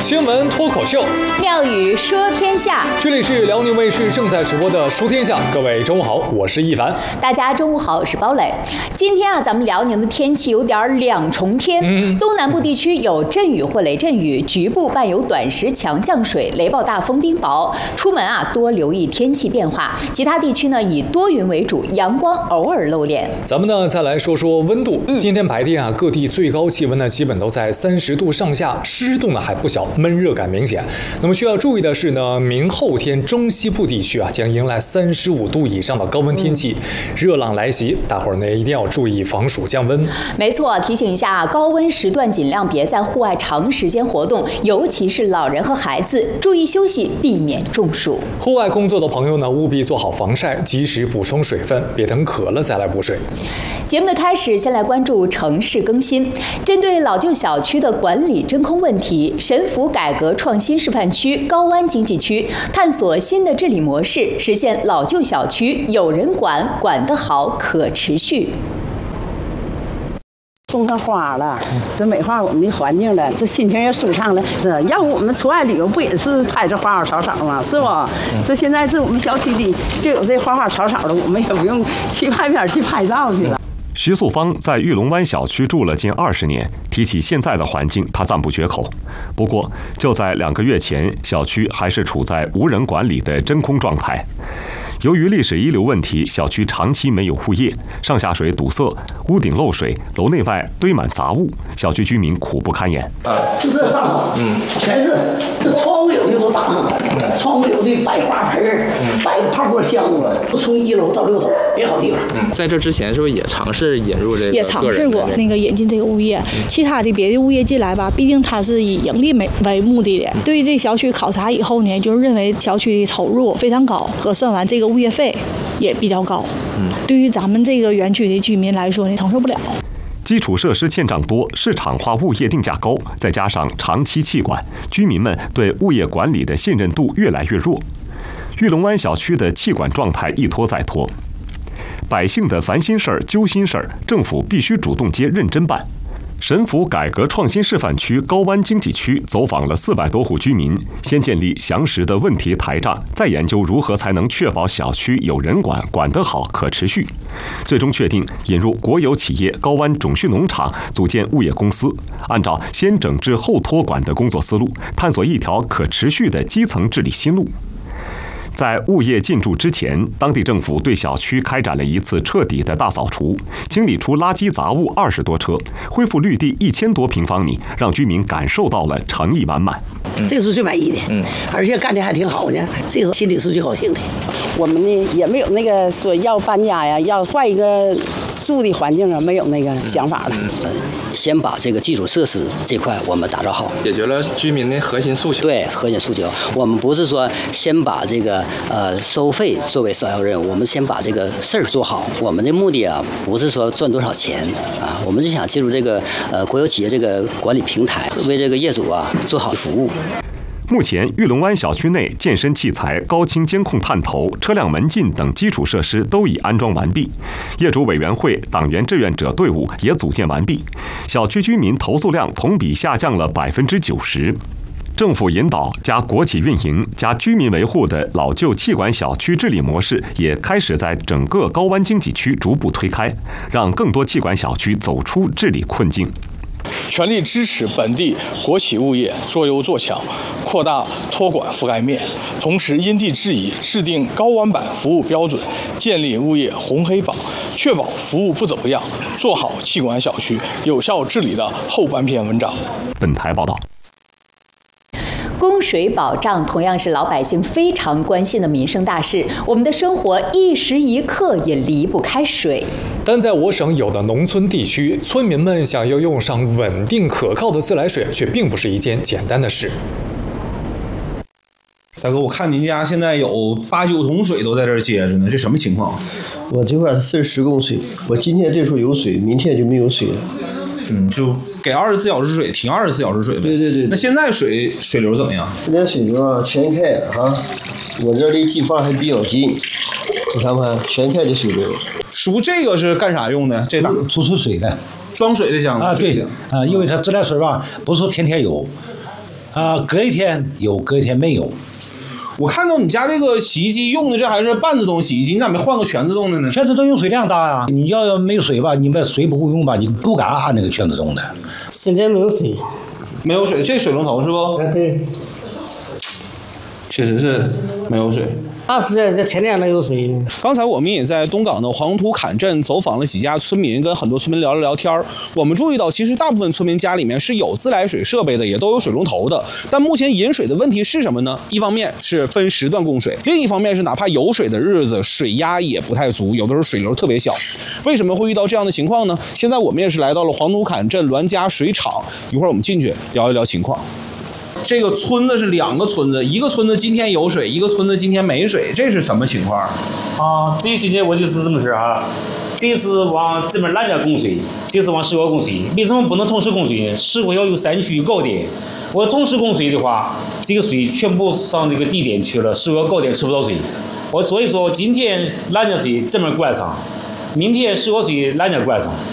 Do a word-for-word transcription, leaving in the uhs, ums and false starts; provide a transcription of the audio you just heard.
新闻脱口秀， 妙语说天下。 这里是辽宁卫视正在直播的《说天下》，各位中午好，我是一凡。 大家中午好，我是包磊。今天啊，咱们辽宁的天气有点两重天，嗯、东南部地区有阵雨或雷阵雨，局部伴有短时强降水、雷暴大风、冰雹。出门啊，多留意天气变化。其他地区呢，以多云为主，阳光偶尔露脸。 咱们呢，再来说说温度。嗯、今天白天啊，各地最高气温呢，基本都在三十度上下，湿度呢还不小，闷热感明显。那么需要注意的是呢，明后天中西部地区啊，将迎来三十五度以上的高温天气，嗯、热浪来袭，大伙儿呢一定要注意防暑降温。 没错，提醒一下，高温时段尽量别在户外长时间活动，尤其是老人和孩子，注意休息，避免中暑。 户外工作的朋友呢，务必做好防晒，及时补充水分，别等渴了再来补水。 节目的开始，先来关注城市更新。针对老旧小区的管理真空问题，神府改革创新示范区高湾经济区探索新的治理模式，实现老旧小区有人管，管得好，可持续。 种上花了，这美化我们的环境了，这心情也舒畅了。这要不我们出外旅游不也是拍着花花草草吗？是不？这现在这我们小区里就有这花花草草的，我们也不用去外边去拍照去了。 徐素芳在玉龙湾小区住了近二十年，提起现在的环境，她赞不绝口。不过，就在两个月前，小区还是处在无人管理的真空状态。由于历史遗留问题，小区长期没有物业，上下水堵塞，屋顶漏水，楼内外堆满杂物，小区居民苦不堪言。 啊，就这上头，嗯，全是那窗户有的都打上了，嗯、窗户有的摆花盆儿，嗯、摆泡沫箱子，从一楼到六楼也好地方。 嗯，在这之前是不是也尝试引入这个？ 也尝试过那个引进这个物业，嗯、其他的别的物业进来吧，毕竟它是以盈利为为目的的。对于这小区考察以后呢，就是认为小区的投入非常高，核算完这个物业费也比较高，嗯，对于咱们这个园区的居民来说呢，承受不了。 基础设施欠账多，市场化物业定价高，再加上长期弃管，居民们对物业管理的信任度越来越弱。玉龙湾小区的弃管状态一拖再拖，百姓的烦心事儿、揪心事儿，政府必须主动接、认真办。神府改革创新示范区高湾经济区走访了四百多户居民，先建立详实的问题台账，再研究如何才能确保小区有人管，管得好，可持续。最终确定引入国有企业高湾种畜农场，组建物业公司，按照先整治后托管的工作思路，探索一条可持续的基层治理新路。在物业进驻之前，当地政府对小区开展了一次彻底的大扫除，清理出垃圾杂物二十多车，恢复绿地一千多平方米，让居民感受到了诚意满满。 嗯、这个是最满意的，嗯，而且干的还挺好呢，这个心里是最高兴的。 我们呢也没有那个说要搬家呀，要换一个住的环境啊，没有那个想法了。 嗯、先把这个基础设施这块我们打造好， 解决了居民的核心诉求。 对，核心诉求，我们不是说先把这个呃收费作为首要任务，我们先把这个事儿做好。我们的目的啊，不是说赚多少钱啊，我们就想借助这个呃国有企业这个管理平台，为这个业主啊做好服务。 目前，玉龙湾小区内健身器材、高清监控探头、车辆门禁等基础设施都已安装完毕，业主委员会、党员志愿者队伍也组建完毕，小区居民投诉量同比下降了百分之九十。政府引导加国企运营加居民维护的老旧弃管小区治理模式也开始在整个高湾经济区逐步推开，让更多弃管小区走出治理困境。 全力支持本地国企物业做优做强，扩大托管覆盖面，同时因地制宜制定高湾版服务标准，建立物业红黑榜，确保服务不走样，做好弃管小区有效治理的后半篇文章。 本台报道。 供水保障同样是老百姓非常关心的民生大事，我们的生活一时一刻也离不开水。 但在我省有的农村地区，村民们想要用上稳定可靠的自来水，却并不是一件简单的事。 大哥，我看您家现在有八九桶水都在这儿接着呢，这什么情况？ 我这块是十供水，我今天这处有水，明天就没有水了。 嗯，就给二十四小时水，停二十四小时水呗。 对对对。 那现在水水流怎么样？ 现在水流啊全开了哈，我这离地方还比较近，你看看全开的水流。 叔，这个是干啥用的？这档储存水的， 装水的箱子啊，对啊，因为它自来水吧，不是说天天有。 啊，隔一天有，隔一天没有。 我看到你家这个洗衣机用的这还是半自动洗衣机，你咋没换个全自动的呢？ 全自动用水量大呀，你要没有水吧，你把水不够用吧，你不敢按那个全自动的。 现在没有水， 没有水，这水龙头是不？ 啊，对， 确实是没有水。 那是这天天能有水。 刚才我们也在东港的黄土坎镇走访了几家村民，跟很多村民聊了聊天儿。我们注意到，其实大部分村民家里面是有自来水设备的，也都有水龙头的。但目前饮水的问题是什么呢？一方面是分时段供水，另一方面是哪怕有水的日子，水压也不太足，有的时候水流特别小。为什么会遇到这样的情况呢？现在我们也是来到了黄土坎镇栾家水厂，一会儿我们进去聊一聊情况。这个村子是两个村子，一个村子今天有水，一个村子今天没水，这是什么情况？ 啊，这现在我就是这么事哈。这次往这边栾家供水，这次往石河供水。为什么不能同时供水呢？石河要有山区高点，我同时供水的话，这个水全部上这个地点去了，石河高点吃不到水。我所以说今天栾家水这边灌上，明天石河水栾家灌上，